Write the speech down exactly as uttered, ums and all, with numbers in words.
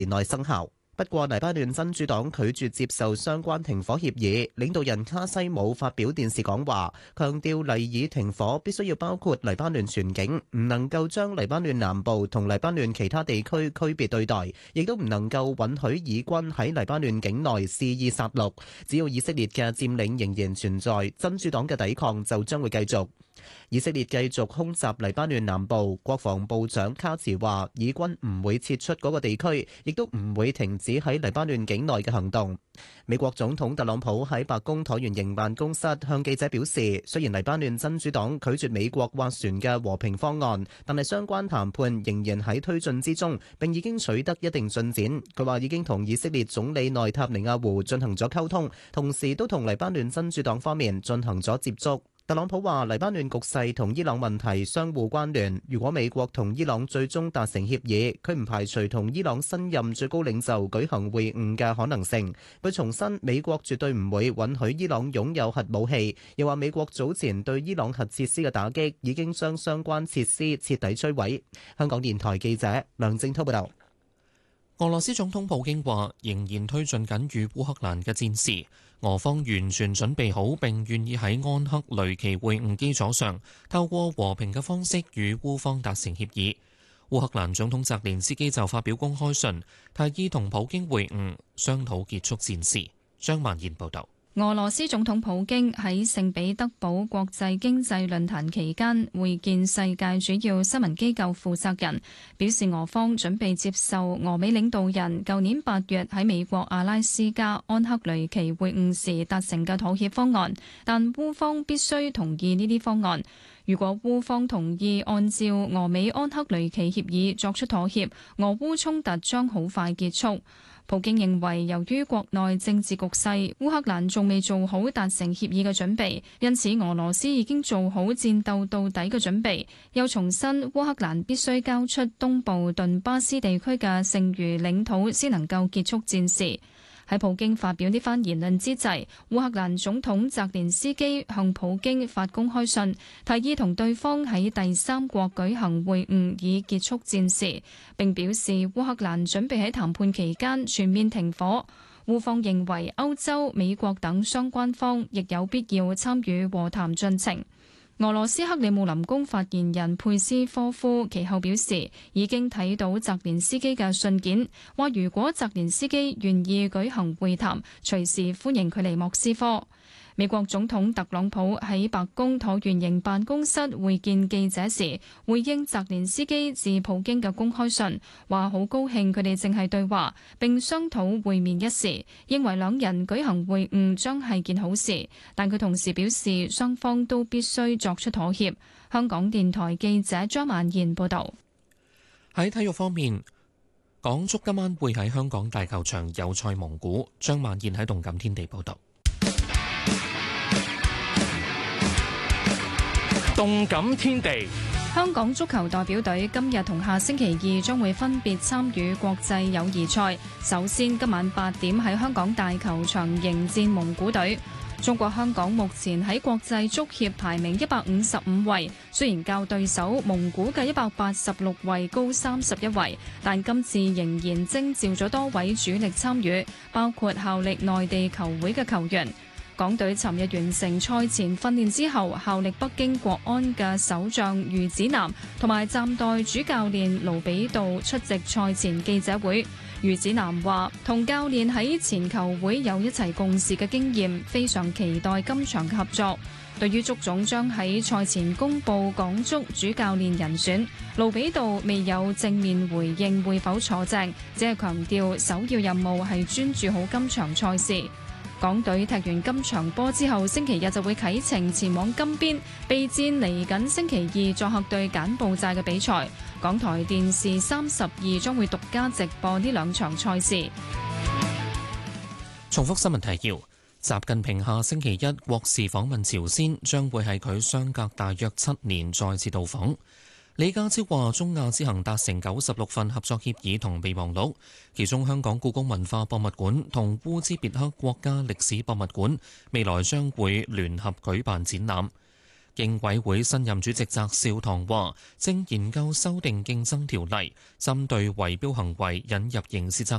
年內生效。不過，黎巴嫩真主黨拒絕接受相關停火協議，領導人卡西姆發表電視講話，強調黎爾停火必須要包括黎巴嫩全境，唔能夠將黎巴嫩南部同黎巴嫩其他地區區別對待，亦都唔能夠允許以軍喺黎巴嫩境內肆意殺戮。只要以色列嘅佔領仍然存在，真主黨嘅抵抗就將會繼續。以色列繼續空襲黎巴嫩南部，國防部長卡茨話，以軍唔會撤出嗰個地區，亦都唔會停止喺黎巴嫩境內嘅行動。美國總統特朗普喺白宮橢圓形辦公室向記者表示，雖然黎巴嫩真主黨拒絕美國斡旋嘅和平方案，但係相關談判仍然喺推進之中，並已經取得一定進展。佢話已經同以色列總理內塔尼亞胡進行咗溝通，同時都同黎巴嫩真主黨方面進行咗接觸。特朗普話：黎巴嫩局勢同伊朗問題相互關聯。如果美國同伊朗最終達成協議，佢唔排除同伊朗新任最高領袖舉行會晤嘅可能性。佢重申美國絕對唔會允許伊朗擁有核武器，又話美國早前對伊朗核設施嘅打擊已經將相關設施徹底摧毀。香港電台記者梁正滔報道。 俄羅斯總統普京話：仍然推進緊與烏克蘭嘅戰事，俄方完全準備好並願意喺安克雷奇會晤基礎上，透過和平嘅方式與烏方達成協議。烏克蘭總統澤連斯基就發表公開信，提議同普京會晤，商討結束戰事。張曼燕報導。 俄羅斯總統普京喺聖彼得堡國際經濟論壇期間會見世界主要新聞機構負責人，表示俄方準備接受俄美領導人舊年八月喺美國阿拉斯加安克雷奇會晤時達成嘅妥協方案，但烏方必須同意呢啲方案。如果烏方同意按照俄美安克雷奇協議作出妥協，俄烏衝突將好快結束。普京認為，由於國內政治局勢，烏克蘭仲未做好達成協議嘅準備，因此俄羅斯已經做好戰鬥到底嘅準備。又重申烏克蘭必須交出東部頓巴斯地區嘅剩餘領土，先能夠結束戰事。喺普京發表呢番言論之際，烏克蘭總統澤連斯基向普京發公開信，提議同對方喺第三國舉行會晤以結束戰事，並表示烏克蘭準備喺談判期間全面停火。烏方認為歐洲、美國等相關方亦有必要參與和談進程。俄羅斯克里姆林宮發言人佩斯科夫其後表示，已經睇到澤連斯基嘅信件，話如果澤連斯基願意舉行會談，隨時歡迎佢嚟莫斯科。美國總統特朗普喺白宮橢圓形辦公室會見記者時，回應澤連斯基致普京嘅公開信，話好高興佢哋正係對話並商討會面一事，認為兩人舉行會晤將係件好事，但佢同時表示雙方都必須作出妥協。香港電台記者張曼燕報導。 喺體育方面，港足今晚會喺香港大球場友賽蒙古。張曼燕喺動感天地報導。 動感天地， 香港足球代表隊今日同下星期二將會分別參與國際友誼賽。首先，今晚八點喺香港大球場迎戰蒙古隊。中國香港目前喺國際足協排名一百五十五位，雖然較對手蒙古嘅一百八十六位高三十一位，但今次仍然徵召咗多位主力參與，包括效力內地球會嘅球員。港隊尋日完成賽前訓練之後，效力北京國安嘅守將余子南同埋暫代主教練盧比道出席賽前記者會。余子南話：同教練喺前球會有一齊共事嘅經驗，非常期待今場嘅合作。對於足總將喺賽前公布港足主教練人選，盧比道未有正面回應會否坐正，只係強調首要任務係專注好今場賽事。港隊踢完今場波之後，星期日就會啟程前往金邊備戰嚟緊星期二作客對柬埔寨嘅比賽。港台電視三十二將會獨家直播呢兩場賽事。 重複新聞提要：習近平下星期一國事訪問朝鮮，將會係佢相隔大約七年再次到訪。李家超話，中亞之行達成九十六份合作協議同備忘錄，其中香港故宮文化博物館同烏茲別克國家歷史博物館未來將會聯合舉辦展覽。 競委會新任主席翟紹唐話，正研究修訂競爭條例，針對圍標行為引入刑事責